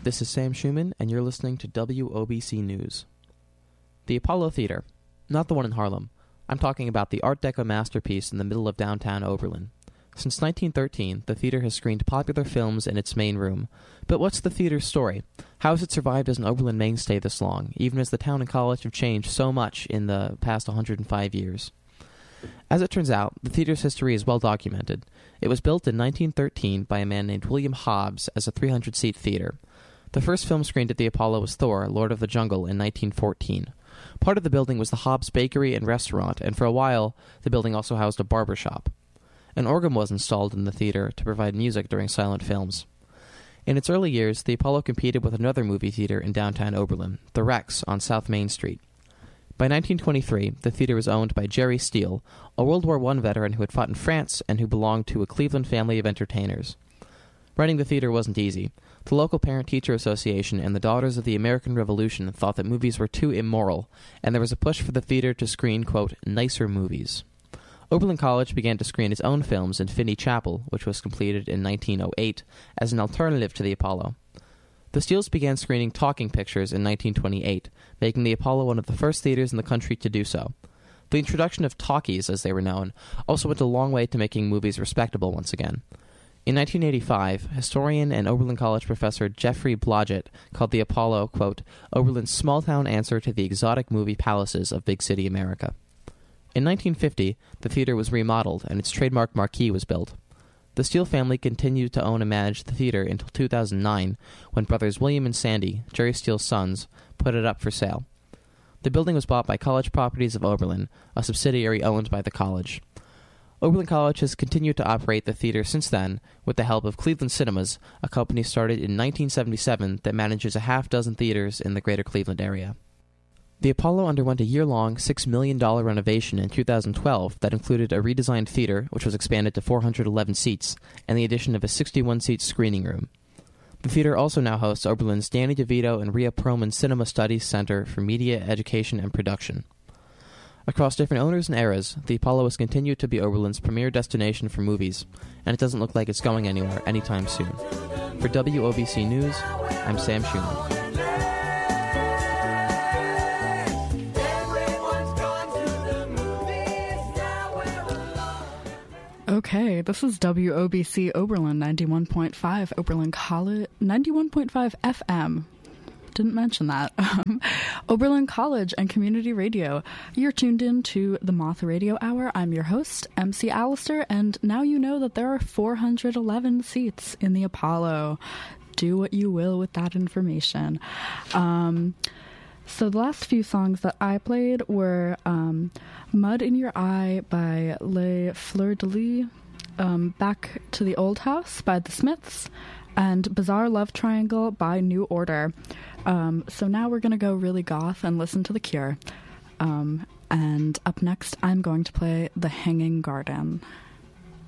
This is Sam Schumann, and you're listening to WOBC News. The Apollo Theater. Not the one in Harlem. I'm talking about the Art Deco masterpiece in the middle of downtown Oberlin. Since 1913, the theater has screened popular films in its main room. But what's the theater's story? How has it survived as an Oberlin mainstay this long, even as the town and college have changed so much in the past 105 years? As it turns out, the theater's history is well documented. It was built in 1913 by a man named William Hobbs as a 300-seat theater. The first film screened at the Apollo was Thor, Lord of the Jungle, in 1914. Part of the building was the Hobbs Bakery and Restaurant, and for a while, the building also housed a barber shop. An organ was installed in the theater to provide music during silent films. In its early years, the Apollo competed with another movie theater in downtown Oberlin, the Rex on South Main Street. By 1923, the theater was owned by Jerry Steele, a World War I veteran who had fought in France and who belonged to a Cleveland family of entertainers. Running the theater wasn't easy. The local Parent-Teacher Association and the Daughters of the American Revolution thought that movies were too immoral, and there was a push for the theater to screen, quote, nicer movies. Oberlin College began to screen its own films in Finney Chapel, which was completed in 1908, as an alternative to the Apollo. The Steeles began screening talking pictures in 1928, making the Apollo one of the first theaters in the country to do so. The introduction of talkies, as they were known, also went a long way to making movies respectable once again. In 1985, historian and Oberlin College professor Jeffrey Blodgett called the Apollo, quote, Oberlin's small-town answer to the exotic movie palaces of big city America. In 1950, the theater was remodeled and its trademark marquee was built. The Steele family continued to own and manage the theater until 2009, when brothers William and Sandy, Jerry Steele's sons, put it up for sale. The building was bought by College Properties of Oberlin, a subsidiary owned by the college. Oberlin College has continued to operate the theater since then with the help of Cleveland Cinemas, a company started in 1977 that manages a half-dozen theaters in the greater Cleveland area. The Apollo underwent a year-long $6 million renovation in 2012 that included a redesigned theater, which was expanded to 411 seats, and the addition of a 61-seat screening room. The theater also now hosts Oberlin's Danny DeVito and Rhea Perlman Cinema Studies Center for Media, Education, and Production. Across different owners and eras, the Apollo has continued to be Oberlin's premier destination for movies, and it doesn't look like it's going anywhere anytime soon. For WOBC News, I'm Sam Schumann. Okay, this is WOBC Oberlin 91.5 Oberlin College 91.5 FM. Didn't mention that. Oberlin College and Community Radio. You're tuned in to the Moth Radio Hour. I'm your host, MC Alistair, and now you know that there are 411 seats in the Apollo. Do what you will with that information. So the last few songs that I played were Mud in Your Eye by Les Fleurs de Lis, Back to the Old House by The Smiths, and Bizarre Love Triangle by New Order. So now we're going to go really goth and listen to The Cure. And up next, I'm going to play The Hanging Garden.